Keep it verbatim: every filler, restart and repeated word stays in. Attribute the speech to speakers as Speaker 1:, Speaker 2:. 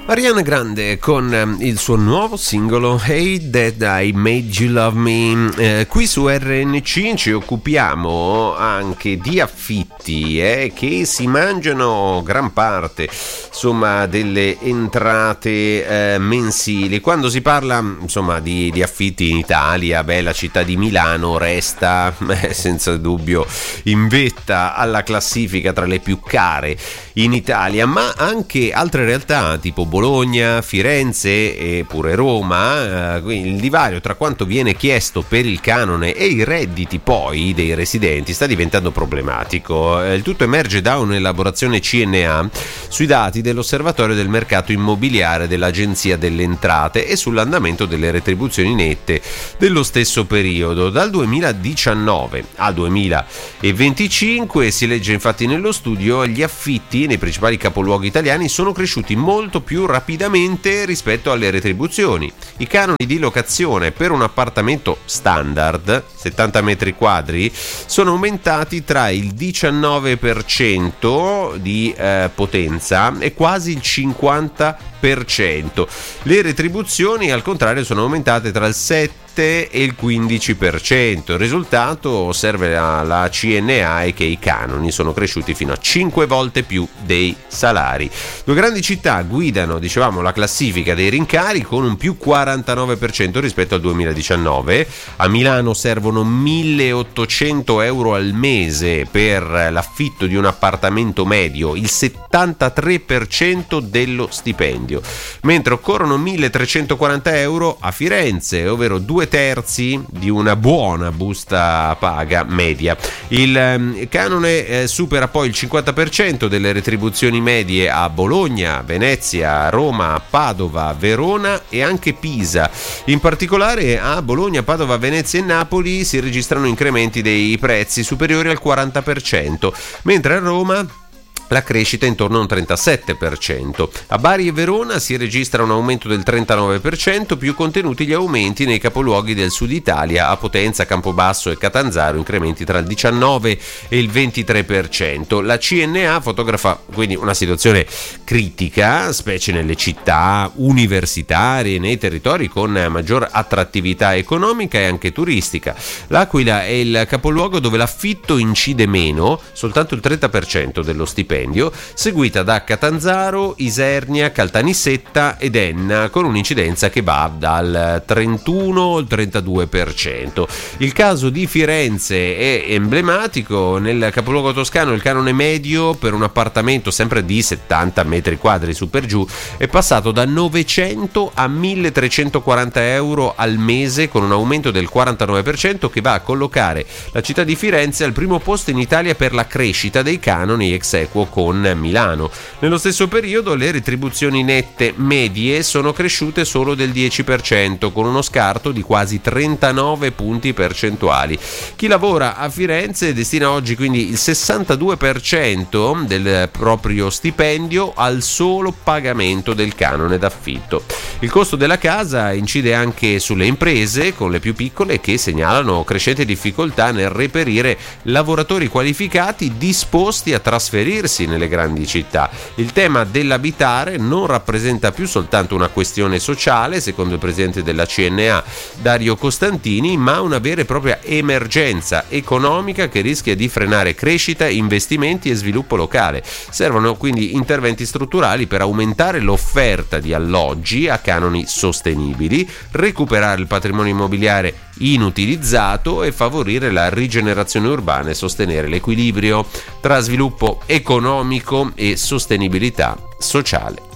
Speaker 1: Ariana Grande con il suo nuovo singolo Hey That I Made You Love Me. Eh, qui su R N C ci occupiamo anche di affitti eh, che si mangiano gran parte insomma delle entrate eh, mensili. Quando si parla insomma di, di affitti in Italia, beh, la città di Milano resta eh, senza dubbio in vetta alla classifica tra le più care in Italia, ma anche altre realtà tipo Bologna, Firenze e pure Roma. Eh, il divario tra quanto viene chiesto per il canone e i redditi poi dei residenti sta diventando problematico. Eh, il tutto emerge da un'elaborazione C N A sui dati dell'Osservatorio del mercato immobiliare dell'Agenzia delle Entrate e sull'andamento delle retribuzioni nette dello stesso periodo. Dal duemiladiciannove al duemilaventicinque si legge infatti nello studio: gli affitti nei principali capoluoghi italiani sono cresciuti molto più rapidamente rispetto alle retribuzioni. I canoni di locazione per un appartamento standard, settanta metri quadri, sono aumentati tra il diciannove per cento di eh, potenza e quasi il cinquanta per cento. Le retribuzioni al contrario sono aumentate tra il sette e il quindici per cento. Il risultato, osserva la, la C N A, è che i canoni sono cresciuti fino a cinque volte più dei salari. Due grandi città guidano, dicevamo, la classifica dei rincari con un più quarantanove per cento rispetto al duemiladiciannove. A Milano servono milleottocento euro al mese per l'affitto di un appartamento medio, il settantatré per cento dello stipendio, mentre occorrono milletrecentoquaranta euro a Firenze, ovvero due terzi di una buona busta paga media. Il eh, canone eh, supera poi il cinquanta per cento delle retribuzioni medie a Bologna, Venezia, Roma, Padova, Verona e anche Pisa. In particolare a Bologna, Padova, Venezia e Napoli si registrano incrementi dei prezzi superiori al quaranta per cento, mentre a Roma la crescita è intorno a un trentasette per cento. A Bari e Verona si registra un aumento del trentanove per cento, più contenuti gli aumenti nei capoluoghi del sud Italia. A Potenza, Campobasso e Catanzaro incrementi tra il diciannove e il ventitré per cento. La C N A fotografa quindi una situazione critica, specie nelle città universitarie e nei territori con maggior attrattività economica e anche turistica. L'Aquila è il capoluogo dove l'affitto incide meno, soltanto il trenta per cento dello stipendio, seguita da Catanzaro, Isernia, Caltanissetta ed Enna, con un'incidenza che va dal trentuno al trentadue per cento. Il caso di Firenze è emblematico. Nel capoluogo toscano il canone medio per un appartamento sempre di settanta metri quadri su per giù è passato da novecento a milletrecentoquaranta euro al mese, con un aumento del quarantanove per cento che va a collocare la città di Firenze al primo posto in Italia per la crescita dei canoni ex equo con Milano. Nello stesso periodo le retribuzioni nette medie sono cresciute solo del dieci per cento, con uno scarto di quasi trentanove punti percentuali. Chi lavora a Firenze destina oggi quindi il sessantadue per cento del proprio stipendio al solo pagamento del canone d'affitto. Il costo della casa incide anche sulle imprese, con le più piccole che segnalano crescente difficoltà nel reperire lavoratori qualificati disposti a trasferirsi nelle grandi città. Il tema dell'abitare non rappresenta più soltanto una questione sociale, secondo il presidente della C N A Dario Costantini, ma una vera e propria emergenza economica che rischia di frenare crescita, investimenti e sviluppo locale. Servono quindi interventi strutturali per aumentare l'offerta di alloggi a canoni sostenibili, recuperare il patrimonio immobiliare inutilizzato e favorire la rigenerazione urbana e sostenere l'equilibrio tra sviluppo economico e sostenibilità sociale.